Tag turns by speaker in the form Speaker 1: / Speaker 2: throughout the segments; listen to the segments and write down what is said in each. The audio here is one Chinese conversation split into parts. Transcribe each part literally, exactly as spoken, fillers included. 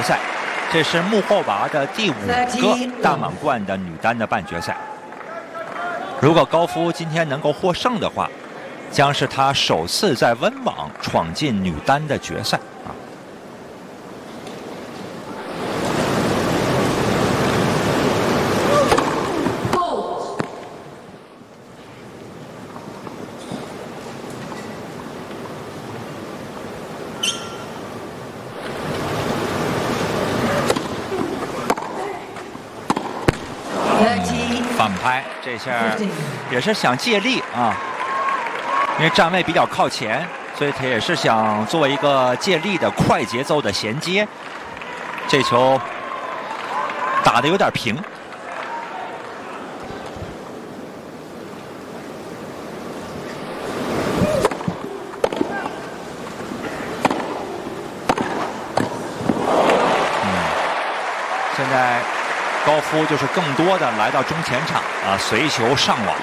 Speaker 1: 赛，这是穆霍娃的第五个大满贯的女单的半决赛。如果高夫今天能够获胜的话，将是她首次在温网闯进女单的决赛啊。反拍，这下也是想借力啊，因为站位比较靠前，所以他也是想做一个借力的快节奏的衔接。这球打得有点平。嗯，现在。高夫就是更多的来到中前场啊，随球上网，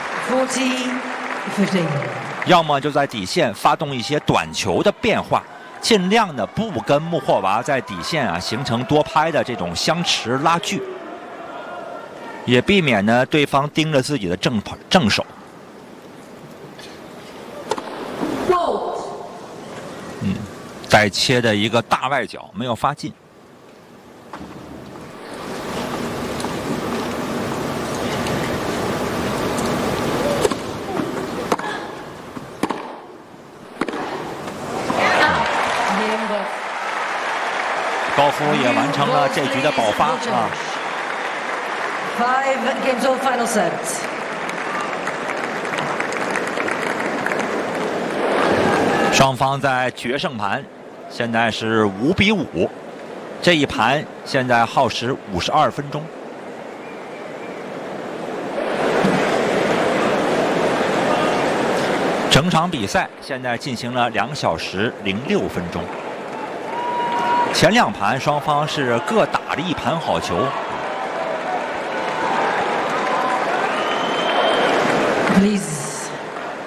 Speaker 1: 要么就在底线发动一些短球的变化，尽量的不跟穆霍娃在底线啊形成多拍的这种相持拉锯，也避免呢对方盯着自己的正正手。嗯，带切的一个大外角没有发进。高夫也完成了这局的爆发啊！双方在决胜盘，现在是五比五，这一盘现在耗时五十二分钟。整场比赛现在进行了两小时零六分钟。前两盘双方是各打了一盘好球。
Speaker 2: Please.